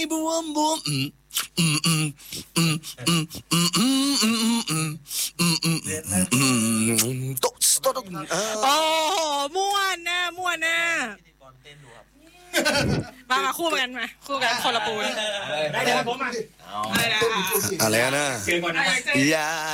บวมบวมโต๊ะโต๊ะโอ้ม่วนนะม่วนนะมาคู่กันมาคู่กันคนละปูนได้เลยผมมาอะไรนะเชิญก่อนนะอย่า